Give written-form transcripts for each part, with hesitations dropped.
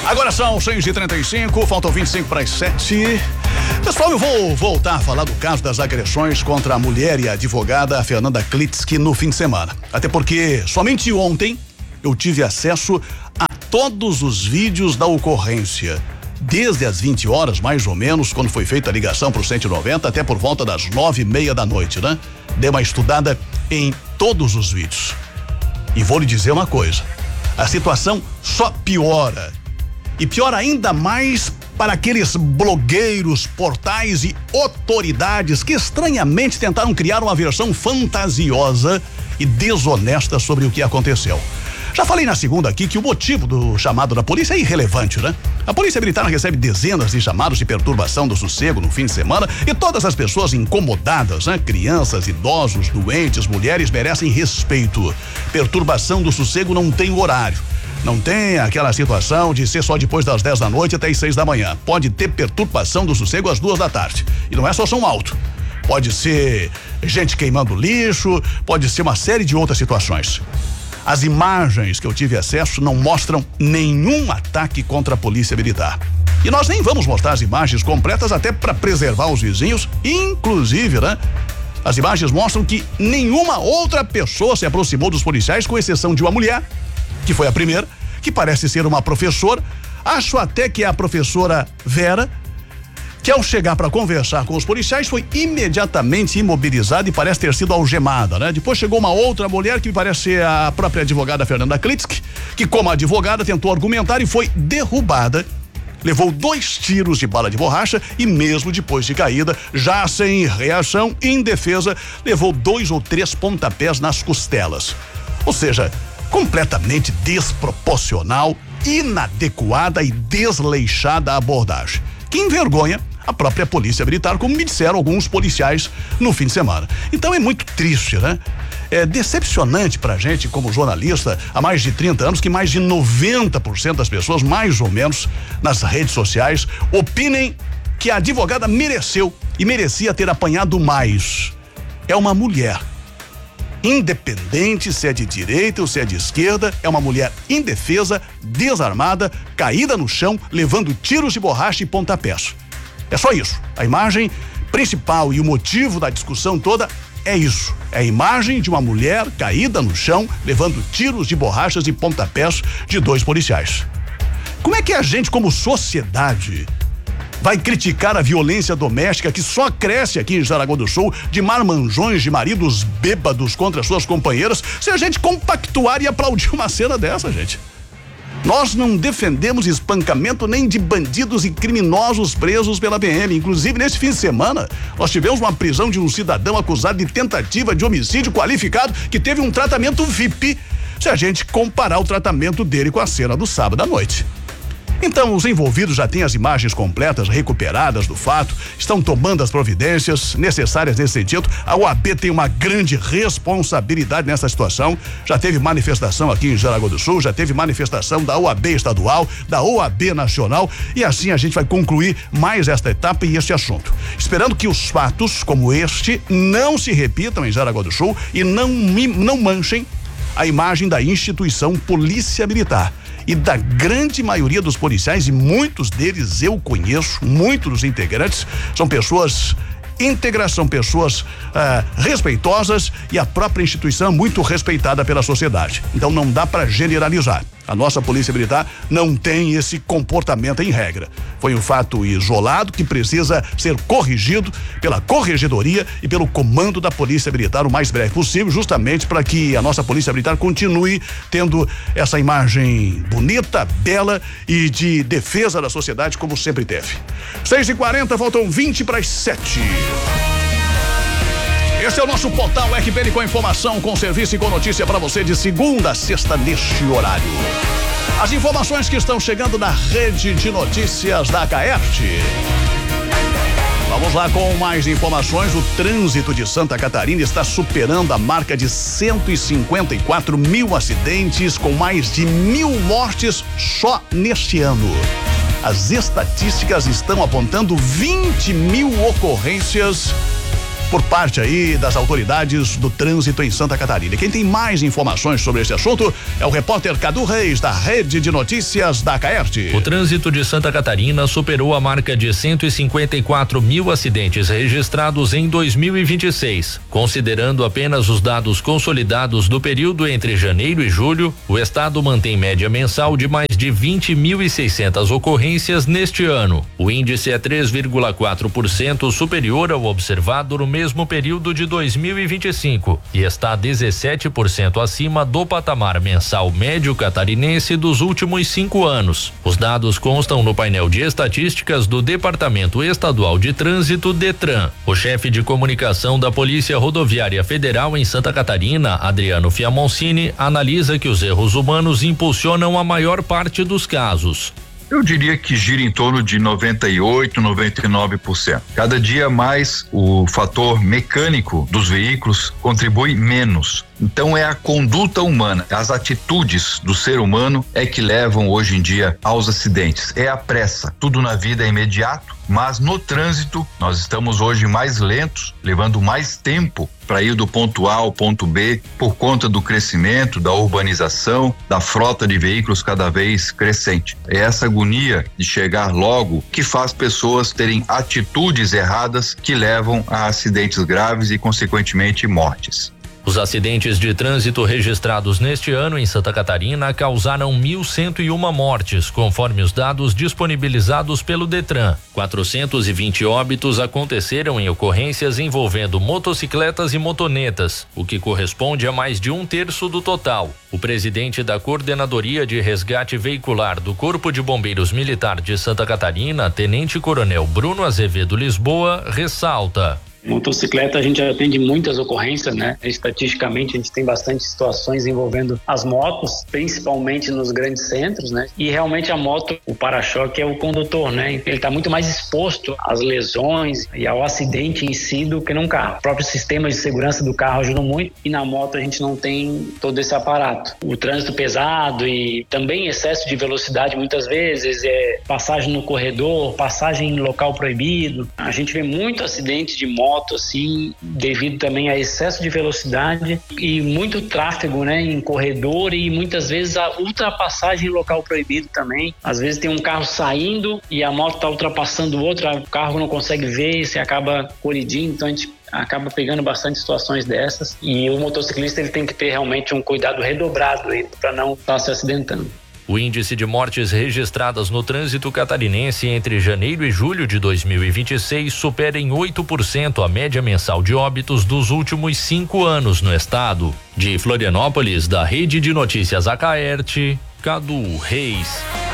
Agora são 6h35, faltam 25 para as 7. Pessoal, eu vou voltar a falar do caso das agressões contra a mulher e a advogada Fernanda Klitzky no fim de semana. Até porque somente ontem eu tive acesso a todos os vídeos da ocorrência. Desde as 20 horas, mais ou menos, quando foi feita a ligação pro 190, até por volta das 9:30 da noite, né? Dei uma estudada em todos os vídeos. E vou lhe dizer uma coisa: a situação só piora. E piora ainda mais para aqueles blogueiros, portais e autoridades que estranhamente tentaram criar uma versão fantasiosa e desonesta sobre o que aconteceu. Já falei na segunda aqui que o motivo do chamado da polícia é irrelevante, né? A polícia militar recebe dezenas de chamados de perturbação do sossego no fim de semana e todas as pessoas incomodadas, né? Crianças, idosos, doentes, mulheres merecem respeito. Perturbação do sossego não tem horário. Não tem aquela situação de ser só depois das 10 da noite até as 6 da manhã. Pode ter perturbação do sossego às 2 da tarde. E não é só som alto. Pode ser gente queimando lixo, pode ser uma série de outras situações. As imagens que eu tive acesso não mostram nenhum ataque contra a polícia militar. E nós nem vamos mostrar as imagens completas até para preservar os vizinhos, inclusive, né? As imagens mostram que nenhuma outra pessoa se aproximou dos policiais, com exceção de uma mulher, que foi a primeira, que parece ser uma professora. Acho até que é a professora Vera, que ao chegar para conversar com os policiais foi imediatamente imobilizada e parece ter sido algemada, né? Depois chegou uma outra mulher que parece ser a própria advogada Fernanda Klitzky, que como advogada tentou argumentar e foi derrubada. Levou 2 tiros de bala de borracha e mesmo depois de caída, já sem reação, indefesa, levou 2 ou 3 pontapés nas costelas. Ou seja, completamente desproporcional, inadequada e desleixada a abordagem, que envergonha a própria polícia militar, como me disseram alguns policiais no fim de semana. Então é muito triste, né? É decepcionante pra gente como jornalista há mais de 30 anos que mais de 90% das pessoas, mais ou menos, nas redes sociais, opinem que a advogada mereceu e merecia ter apanhado mais. É uma mulher. Independente se é de direita ou se é de esquerda, é uma mulher indefesa, desarmada, caída no chão, levando tiros de borracha e pontapés. É só isso. A imagem principal e o motivo da discussão toda é isso. É a imagem de uma mulher caída no chão, levando tiros de borrachas e pontapés de 2 policiais. Como é que a gente, como sociedade, vai criticar a violência doméstica que só cresce aqui em Jaraguá do Sul, de marmanjões de maridos bêbados contra suas companheiras, se a gente compactuar e aplaudir uma cena dessa, gente? Nós não defendemos espancamento nem de bandidos e criminosos presos pela PM. Inclusive, nesse fim de semana, nós tivemos uma prisão de um cidadão acusado de tentativa de homicídio qualificado que teve um tratamento VIP, se a gente comparar o tratamento dele com a cena do sábado à noite. Então, os envolvidos já têm as imagens completas, recuperadas do fato, estão tomando as providências necessárias nesse sentido. A OAB tem uma grande responsabilidade nessa situação. Já teve manifestação aqui em Jaraguá do Sul, já teve manifestação da OAB estadual, da OAB nacional, e assim a gente vai concluir mais esta etapa e este assunto. Esperando que os fatos como este não se repitam em Jaraguá do Sul e não manchem a imagem da instituição Polícia Militar. E da grande maioria dos policiais, e muitos deles eu conheço, muitos dos integrantes, são pessoas íntegras, são pessoas respeitosas, e a própria instituição é muito respeitada pela sociedade. Então não dá para generalizar. A nossa polícia militar não tem esse comportamento em regra. Foi um fato isolado que precisa ser corrigido pela corregedoria e pelo comando da polícia militar o mais breve possível, justamente para que a nossa polícia militar continue tendo essa imagem bonita, bela e de defesa da sociedade como sempre teve. 6h40, faltam 20 para as 7. Esse é o nosso portal RBN com informação, com serviço e com notícia para você de segunda a sexta neste horário. As informações que estão chegando na rede de notícias da Caerte. Vamos lá com mais informações. O trânsito de Santa Catarina está superando a marca de 154 mil acidentes, com mais de 1.000 mortes só neste ano. As estatísticas estão apontando 20 mil ocorrências por parte aí das autoridades do trânsito em Santa Catarina. E quem tem mais informações sobre esse assunto é o repórter Cadu Reis, da Rede de Notícias da Caerte. O trânsito de Santa Catarina superou a marca de 154 mil acidentes registrados em 2026. Considerando apenas os dados consolidados do período entre janeiro e julho, o estado mantém média mensal de mais de 20.600 ocorrências neste ano. O índice é 3,4% superior ao observado no mesmo período de 2025 e está 17% acima do patamar mensal médio catarinense dos últimos 5 anos. Os dados constam no painel de estatísticas do Departamento Estadual de Trânsito, DETRAN. O chefe de comunicação da Polícia Rodoviária Federal em Santa Catarina, Adriano Fiamoncini, analisa que os erros humanos impulsionam a maior parte dos casos. Eu diria que gira em torno de 98, 99%. Cada dia mais o fator mecânico dos veículos contribui menos. Então é a conduta humana, as atitudes do ser humano é que levam hoje em dia aos acidentes. É a pressa. Tudo na vida é imediato, mas no trânsito nós estamos hoje mais lentos, levando mais tempo para ir do ponto A ao ponto B por conta do crescimento, da urbanização, da frota de veículos cada vez crescente. É essa agonia de chegar logo que faz pessoas terem atitudes erradas que levam a acidentes graves e consequentemente mortes. Os acidentes de trânsito registrados neste ano em Santa Catarina causaram 1.101 mortes, conforme os dados disponibilizados pelo DETRAN. 420 óbitos aconteceram em ocorrências envolvendo motocicletas e motonetas, o que corresponde a mais de 1/3 do total. O presidente da Coordenadoria de Resgate Veicular do Corpo de Bombeiros Militar de Santa Catarina, Tenente Coronel Bruno Azevedo Lisboa, ressalta: motocicleta a gente atende muitas ocorrências, né? Estatisticamente a gente tem bastante situações envolvendo as motos, principalmente nos grandes centros, né? E realmente a moto, o para-choque é o condutor, né? Ele está muito mais exposto às lesões e ao acidente em si do que num carro. O próprio sistema de segurança do carro ajuda muito e na moto a gente não tem todo esse aparato. O trânsito pesado e também excesso de velocidade muitas vezes, passagem no corredor, passagem em local proibido. A gente vê muito acidente de moto assim, devido também a excesso de velocidade e muito tráfego, né, em corredor e muitas vezes a ultrapassagem em local proibido também. Às vezes tem um carro saindo e a moto está ultrapassando o outro, o carro não consegue ver e você acaba colidindo, então a gente acaba pegando bastante situações dessas e o motociclista ele tem que ter realmente um cuidado redobrado para não estar se acidentando. O índice de mortes registradas no trânsito catarinense entre janeiro e julho de 2026 supera em 8% a média mensal de óbitos dos últimos 5 anos no estado. De Florianópolis, da Rede de Notícias Acaerte, Cadu Reis.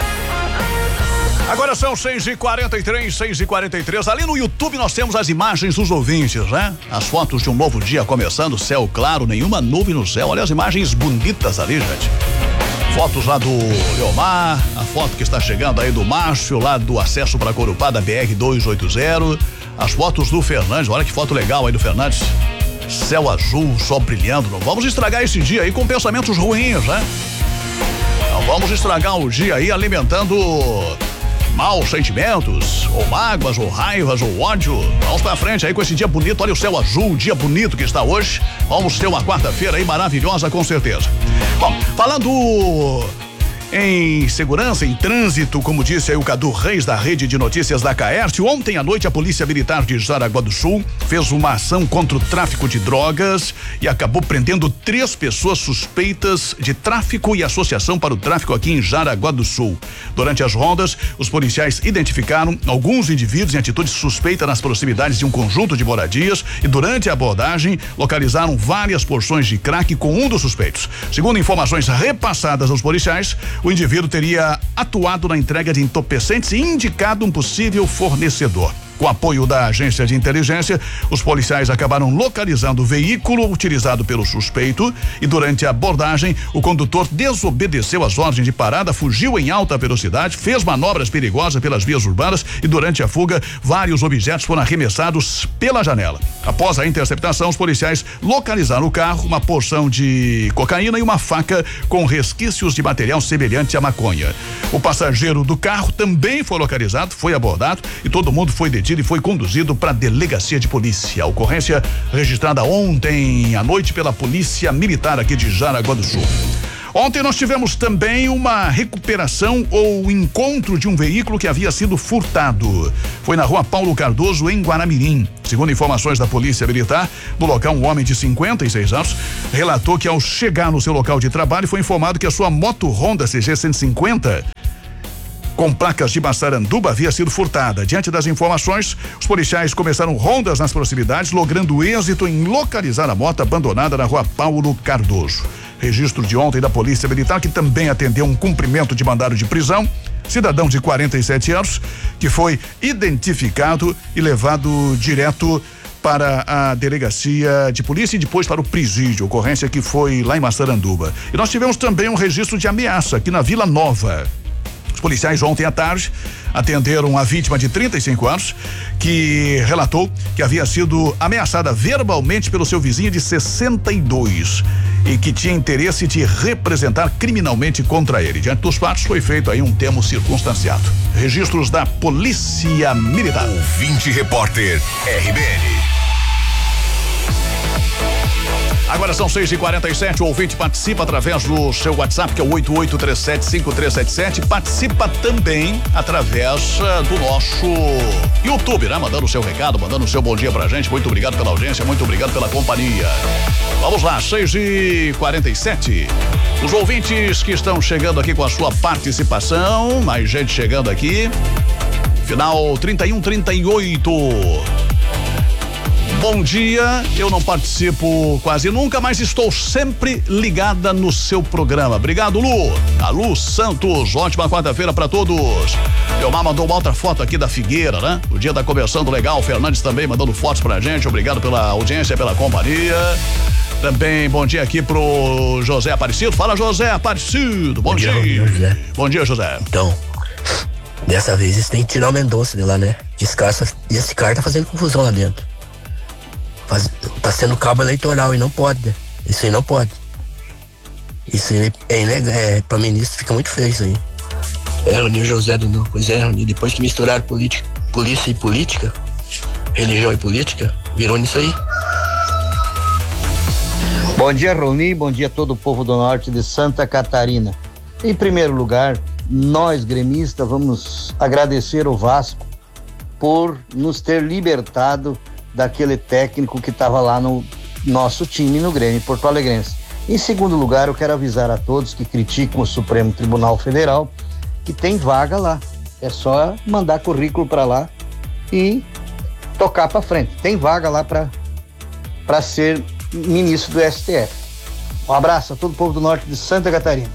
Agora são 6h43, 6h43. Ali no YouTube nós temos as imagens dos ouvintes, né? As fotos de um novo dia começando, céu claro, nenhuma nuvem no céu. Olha as imagens bonitas ali, gente. Fotos lá do Leomar, a foto que está chegando aí do Márcio, lá do acesso para Corupá da BR-280. As fotos do Fernandes, olha que foto legal aí do Fernandes. Céu azul, sol brilhando. Não vamos estragar esse dia aí com pensamentos ruins, né? Não vamos estragar o dia aí alimentando maus sentimentos, ou mágoas, ou raivas, ou ódio. Vamos pra frente aí com esse dia bonito. Olha o céu azul, dia bonito que está hoje. Vamos ter uma quarta-feira aí maravilhosa, com certeza. Bom, falando em segurança, em trânsito, como disse aí o Cadu Reis, da Rede de Notícias da Caerte, ontem à noite a Polícia Militar de Jaraguá do Sul fez uma ação contra o tráfico de drogas e acabou prendendo 3 pessoas suspeitas de tráfico e associação para o tráfico aqui em Jaraguá do Sul. Durante as rondas, os policiais identificaram alguns indivíduos em atitude suspeita nas proximidades de um conjunto de moradias e durante a abordagem localizaram várias porções de crack com um dos suspeitos. Segundo informações repassadas aos policiais, o indivíduo teria atuado na entrega de entorpecentes e indicado um possível fornecedor. Com apoio da agência de inteligência, os policiais acabaram localizando o veículo utilizado pelo suspeito e durante a abordagem, o condutor desobedeceu às ordens de parada, fugiu em alta velocidade, fez manobras perigosas pelas vias urbanas e durante a fuga, vários objetos foram arremessados pela janela. Após a interceptação, os policiais localizaram o carro, uma porção de cocaína e uma faca com resquícios de material semelhante à maconha. O passageiro do carro também foi localizado, foi abordado e todo mundo foi detido e foi conduzido para a delegacia de polícia. A ocorrência registrada ontem à noite pela Polícia Militar aqui de Jaraguá do Sul. Ontem nós tivemos também uma recuperação ou encontro de um veículo que havia sido furtado. Foi na rua Paulo Cardoso, em Guaramirim. Segundo informações da Polícia Militar, no local um homem de 56 anos relatou que ao chegar no seu local de trabalho foi informado que a sua moto Honda CG 150 com placas de Massaranduba havia sido furtada. Diante das informações, os policiais começaram rondas nas proximidades, logrando êxito em localizar a moto abandonada na rua Paulo Cardoso. Registro de ontem da Polícia Militar, que também atendeu um cumprimento de mandado de prisão, cidadão de 47 anos, que foi identificado e levado direto para a delegacia de polícia e depois para o presídio, ocorrência que foi lá em Massaranduba. E nós tivemos também um registro de ameaça aqui na Vila Nova. Os policiais ontem à tarde atenderam a vítima de 35 anos que relatou que havia sido ameaçada verbalmente pelo seu vizinho de 62 e que tinha interesse de representar criminalmente contra ele. Diante dos fatos foi feito aí um termo circunstanciado. Registros da Polícia Militar. Ouvinte Repórter RBN. Agora são 6h47, o ouvinte participa através do seu WhatsApp, que é o 88375377. Participa também através do nosso YouTube, né? Mandando o seu recado, mandando o seu bom dia pra gente. Muito obrigado pela audiência, muito obrigado pela companhia. Vamos lá, 6h47. Os ouvintes que estão chegando aqui com a sua participação, mais gente chegando aqui. Final 3138. Bom dia, eu não participo quase nunca, mas estou sempre ligada no seu programa. Obrigado, Lu. A Lu Santos, ótima quarta-feira para todos. Leomar mandou uma outra foto aqui da Figueira, né? O dia tá começando legal, o Fernandes também mandando fotos pra gente, obrigado pela audiência, pela companhia. Também bom dia aqui pro José Aparecido. Fala, José Aparecido, bom dia. José. Bom dia, José. Então, dessa vez eles têm que tirar o Mendonça de lá, né? Descasca, e esse cara tá fazendo confusão lá dentro. Tá sendo cabo eleitoral e não pode, né? Isso aí não pode. Isso aí é ilegal, pra ministro fica muito feio isso aí. Reunir o José do Nuno, pois é, reunir depois que misturaram polícia e política, religião e política, virou nisso aí. Bom dia, Rony, bom dia a todo o povo do norte de Santa Catarina. Em primeiro lugar, nós gremistas vamos agradecer ao Vasco por nos ter libertado daquele técnico que estava lá no nosso time no Grêmio Porto Alegrense. Em segundo lugar, eu quero avisar a todos que criticam o Supremo Tribunal Federal que tem vaga lá. É só mandar currículo para lá e tocar para frente. Tem vaga lá para ser ministro do STF. Um abraço a todo o povo do norte de Santa Catarina.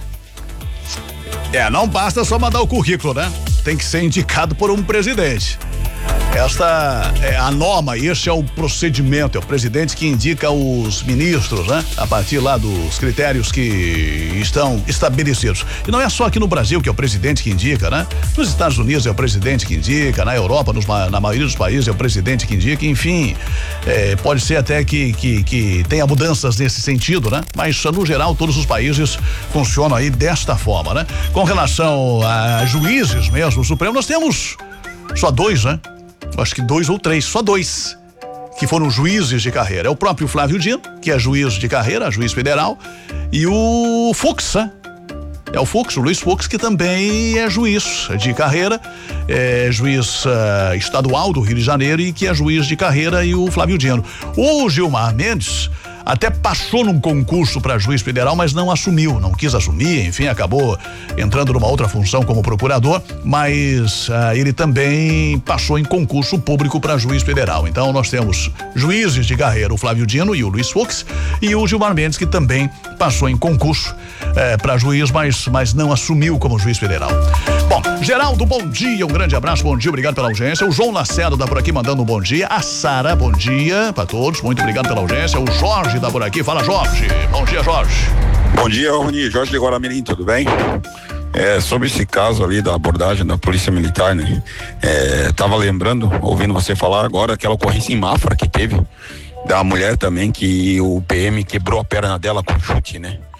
Não basta só mandar o currículo, né? Tem que ser indicado por um presidente. Esta é a norma, este é o procedimento, é o presidente que indica os ministros, né? A partir lá dos critérios que estão estabelecidos. E não é só aqui no Brasil que é o presidente que indica, né? Nos Estados Unidos é o presidente que indica, na Europa, na maioria dos países é o presidente que indica, enfim, pode ser até que tenha mudanças nesse sentido, né? Mas no geral todos os países funcionam aí desta forma, né? Com relação a juízes mesmo, o Supremo, nós temos só dois, né? Acho que 2 ou 3, só 2 que foram juízes de carreira. É o próprio Flávio Dino, que é juiz de carreira, juiz federal, e o Fux, né? É o Fux, o Luiz Fux, que também é juiz de carreira, é juiz estadual do Rio de Janeiro e que é juiz de carreira, e o Flávio Dino. O Gilmar Mendes até passou num concurso para juiz federal, mas não assumiu, não quis assumir, enfim, acabou entrando numa outra função como procurador, mas ele também passou em concurso público para juiz federal. Então nós temos juízes de carreira, o Flávio Dino e o Luiz Fux, e o Gilmar Mendes, que também passou em concurso para juiz, mas não assumiu como juiz federal. Bom, Geraldo, bom dia, um grande abraço, bom dia, obrigado pela audiência. O João Lacerda tá por aqui mandando um bom dia. A Sara, bom dia para todos, muito obrigado pela audiência. O Jorge tá por aqui, fala Jorge. Bom dia, Jorge. Bom dia, Rony, Jorge de Guaramirim, tudo bem? Sobre esse caso ali da abordagem da Polícia Militar, né? Tava lembrando, ouvindo você falar agora, aquela ocorrência em Mafra que teve, da mulher também, que o PM quebrou a perna dela com chute, né?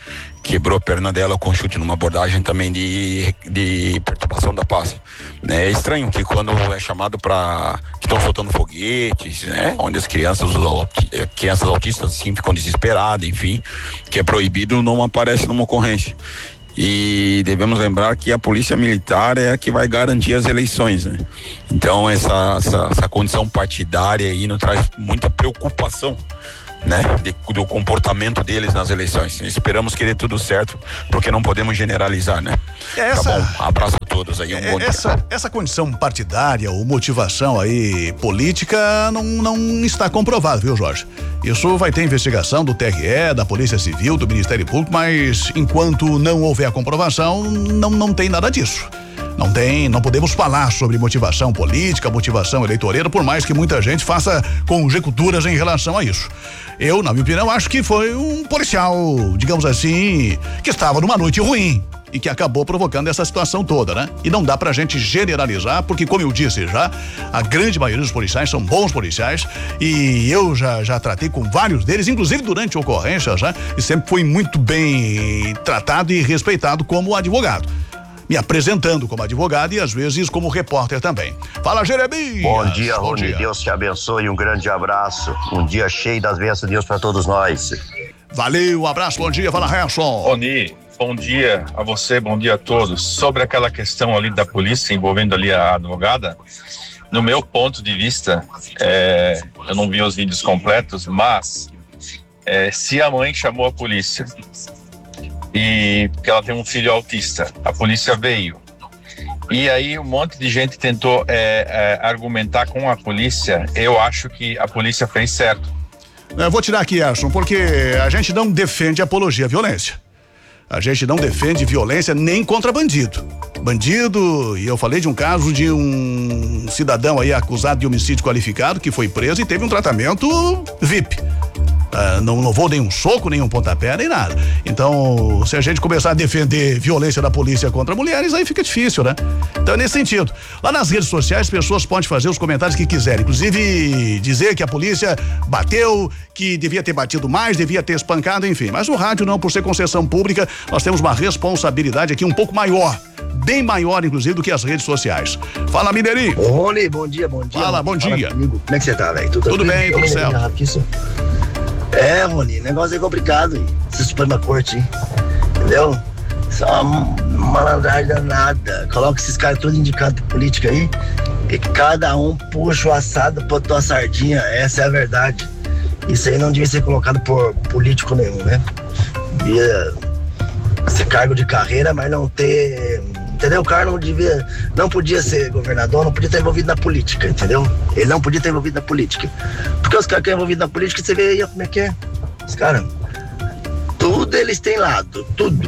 quebrou a perna dela com chute numa abordagem também de perturbação da paz. É estranho que quando é chamado para que estão soltando foguetes, né? Onde as crianças autistas assim ficam desesperadas, enfim, que é proibido, não aparece numa ocorrência. E devemos lembrar que a polícia militar é a que vai garantir as eleições, né? Então essa condição partidária aí nos traz muita preocupação, né? Do comportamento deles nas eleições. Esperamos que dê tudo certo, porque não podemos generalizar, né? Tá bom, abraço a todos aí, bom dia. Essa condição partidária ou motivação aí política não está comprovada, viu, Jorge? Isso vai ter investigação do TRE, da Polícia Civil, do Ministério Público, mas enquanto não houver a comprovação, não tem nada disso. Não podemos falar sobre motivação política, motivação eleitoreira, por mais que muita gente faça conjecturas em relação a isso. Eu, na minha opinião, acho que foi um policial, digamos assim, que estava numa noite ruim e que acabou provocando essa situação toda, né? E não dá pra gente generalizar, porque, como eu disse já, a grande maioria dos policiais são bons policiais e eu já tratei com vários deles, inclusive durante a ocorrência já, e sempre fui muito bem tratado e respeitado como advogado. Me apresentando como advogado e às vezes como repórter também. Fala, Jeremias. Bom dia, Rony. Deus te abençoe, um grande abraço. Um dia cheio das bênçãos de Deus para todos nós. Valeu, um abraço, bom dia, fala, Harrison. Rony, bom dia a você, bom dia a todos. Sobre aquela questão ali da polícia envolvendo ali a advogada, no meu ponto de vista, eu não vi os vídeos completos, mas se a mãe chamou a polícia e porque ela tem um filho autista, a polícia veio e aí um monte de gente tentou argumentar com a polícia, eu acho que a polícia fez certo. Eu vou tirar aqui, Arson, porque a gente não defende apologia à violência. A gente não defende violência nem contra bandido. Bandido, e eu falei de um caso de um cidadão aí acusado de homicídio qualificado que foi preso e teve um tratamento VIP. Não vou nem um soco, nem um pontapé, nem nada. Então, se a gente começar a defender violência da polícia contra mulheres, aí fica difícil, né? Então é nesse sentido. Lá nas redes sociais, as pessoas podem fazer os comentários que quiserem, inclusive dizer que a polícia bateu, que devia ter batido mais, devia ter espancado, enfim. Mas o rádio não, por ser concessão pública, nós temos uma responsabilidade aqui um pouco maior, bem maior, inclusive, do que as redes sociais. Fala, Mineirinho. Ô, Rony, bom dia. Fala, bom dia. Comigo. Como é que você tá, velho? Tudo bem, tudo certo. Rony, o negócio é complicado, hein? Essa Suprema Corte, hein? Entendeu? Só uma malandragem danada. Coloca esses caras todos indicados de política aí, que cada um puxa o assado, botou a sardinha, essa é a verdade. Isso aí não devia ser colocado por político nenhum, né? Devia ser cargo de carreira, mas não ter... Entendeu? O cara não podia ser governador, não podia estar envolvido na política, entendeu? Ele não podia estar envolvido na política. Porque os caras que estão envolvidos na política, você vê aí como é que é. Os caras, tudo eles têm lado, tudo.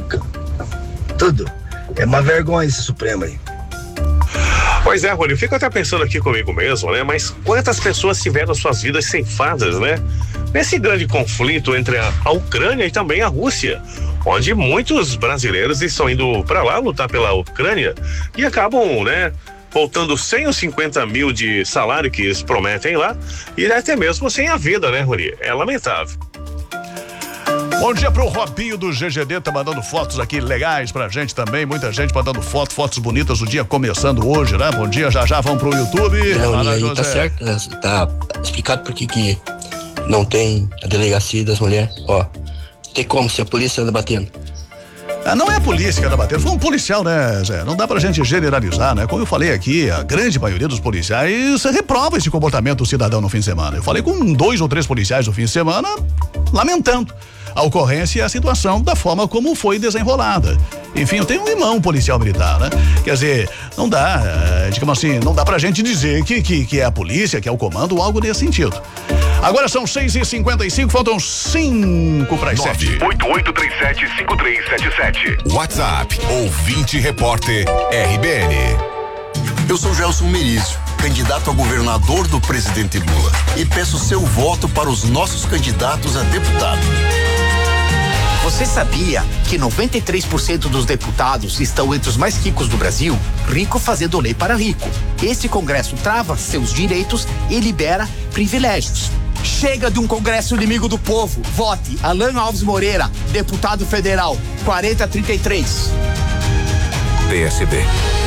É uma vergonha esse Supremo aí. Pois é, Rony, eu fico até pensando aqui comigo mesmo, né? Mas quantas pessoas tiveram suas vidas ceifadas, né? Nesse grande conflito entre a Ucrânia e também a Rússia, onde muitos brasileiros estão indo para lá lutar pela Ucrânia e acabam, né, voltando sem os 50 mil de salário que eles prometem lá e até mesmo sem a vida, né, Rony? É lamentável. Bom dia pro Robinho do GGD, tá mandando fotos aqui legais pra gente também, muita gente mandando fotos bonitas, o dia começando hoje, né? Bom dia, já vamos pro YouTube. Tá certo, né? Tá explicado por que não tem a delegacia das mulheres, ó. Tem como se a polícia anda batendo? Não é a polícia que anda batendo, foi um policial, né, Zé? Não dá pra gente generalizar, né? Como eu falei aqui, a grande maioria dos policiais reprova esse comportamento do cidadão no fim de semana. Eu falei com 2 ou 3 policiais no fim de semana lamentando a ocorrência e a situação da forma como foi desenrolada. Enfim, eu tenho um irmão policial militar, né? Quer dizer, não dá, digamos assim, não dá pra gente dizer que é a polícia, que é o comando ou algo nesse sentido. Agora são 6h55, faltam 5 para as 7. 8837-5377. WhatsApp, ouvinte repórter RBN. Eu sou Gelson Merizio, candidato a governador do presidente Lula, e peço seu voto para os nossos candidatos a deputado. Você sabia que 93% dos deputados estão entre os mais ricos do Brasil? Rico fazendo lei para rico. Esse Congresso trava seus direitos e libera privilégios. Chega de um Congresso inimigo do povo. Vote Alan Alves Moreira, deputado federal, 4033. PSB.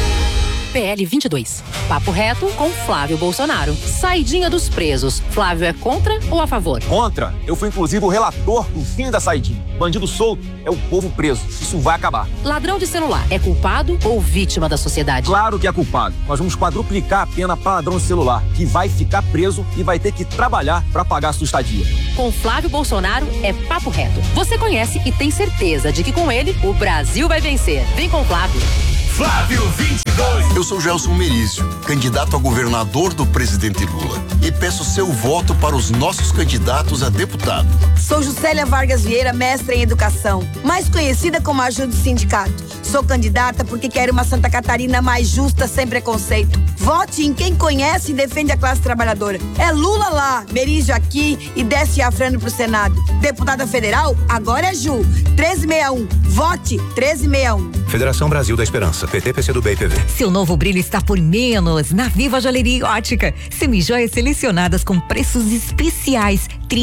PL 22. Papo reto com Flávio Bolsonaro. Saidinha dos presos. Flávio é contra ou a favor? Contra. Eu fui inclusive o relator do fim da saidinha. Bandido solto é o povo preso. Isso vai acabar. Ladrão de celular é culpado ou vítima da sociedade? Claro que é culpado. Nós vamos quadruplicar a pena para ladrão de celular, que vai ficar preso e vai ter que trabalhar para pagar a sua estadia. Com Flávio Bolsonaro é papo reto. Você conhece e tem certeza de que com ele o Brasil vai vencer. Vem com Flávio. Flávio 22. Eu sou Gelson Merizio, candidato a governador do presidente Lula, e peço seu voto para os nossos candidatos a deputado. Sou Juscelia Vargas Vieira, mestra em educação, mais conhecida como Ajuda o Sindicato. Sou candidata porque quero uma Santa Catarina mais justa, sem preconceito. Vote em quem conhece e defende a classe trabalhadora. É Lula lá, Merizio aqui e desce Afrano pro Senado. Deputada federal, agora é Ju. 1361. Vote 1361. Federação Brasil da Esperança. PT, PCdoB e PV. Seu novo brilho está por menos na Viva Joalheria e Ótica. Semijoias selecionadas com preços especiais.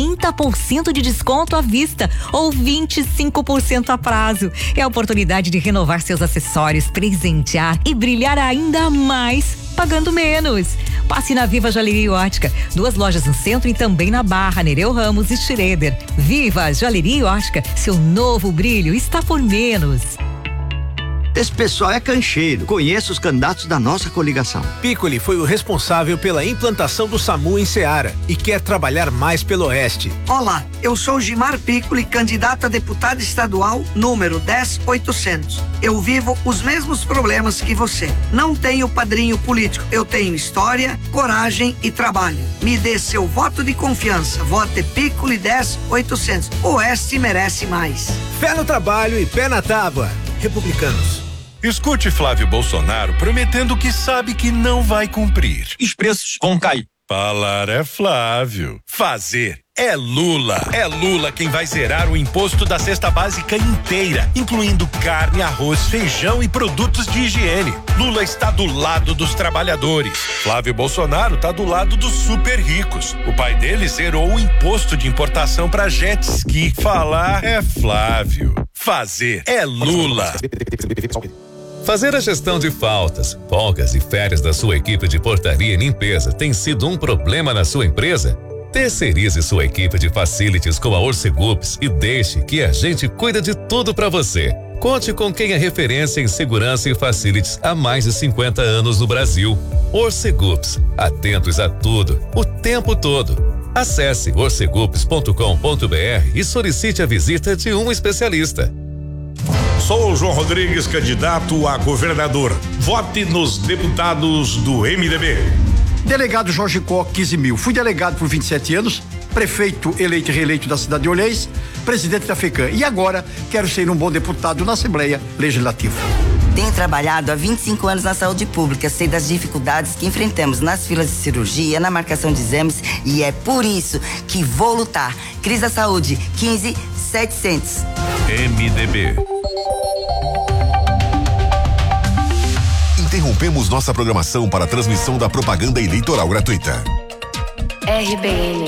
30% de desconto à vista ou 25% a prazo. É a oportunidade de renovar seus acessórios, presentear e brilhar ainda mais, pagando menos. Passe na Viva Joalheria e Ótica. 2 lojas no centro e também na Barra, Nereu Ramos e Schroeder. Viva Joalheria e Ótica. Seu novo brilho está por menos. Esse pessoal é cancheiro. Conheço os candidatos da nossa coligação. Piccoli foi o responsável pela implantação do SAMU em Ceará e quer trabalhar mais pelo Oeste. Olá, eu sou Gimar Piccoli, candidato a deputado estadual número 10800. Eu vivo os mesmos problemas que você. Não tenho padrinho político. Eu tenho história, coragem e trabalho. Me dê seu voto de confiança. Vote Piccoli 10800. O Oeste merece mais. Fé no trabalho e pé na tábua. Republicanos. Escute Flávio Bolsonaro prometendo que sabe que não vai cumprir. Os preços vão cair. Falar é Flávio. Fazer é Lula. É Lula quem vai zerar o imposto da cesta básica inteira, incluindo carne, arroz, feijão e produtos de higiene. Lula está do lado dos trabalhadores. Flávio Bolsonaro está do lado dos super ricos. O pai dele zerou o imposto de importação para jet ski. Falar é Flávio. Fazer é Lula. Fazer a gestão de faltas, folgas e férias da sua equipe de portaria e limpeza tem sido um problema na sua empresa? Terceirize sua equipe de facilities com a Orcegups e deixe que a gente cuida de tudo para você. Conte com quem é referência em segurança e facilities há mais de 50 anos no Brasil. Orcegups, atentos a tudo, o tempo todo. Acesse orcegups.com.br e solicite a visita de um especialista. Sou o João Rodrigues, candidato a governador. Vote nos deputados do MDB. Delegado Jorge Koch, 15.000. Fui delegado por 27 anos, prefeito eleito e reeleito da cidade de Olhês, presidente da FECAM. E agora quero ser um bom deputado na Assembleia Legislativa. Tenho trabalhado há 25 anos na saúde pública, sei das dificuldades que enfrentamos nas filas de cirurgia, na marcação de exames, e é por isso que vou lutar. Cris da Saúde, 15.700. MDB. Interrompemos nossa programação para a transmissão da propaganda eleitoral gratuita. RBN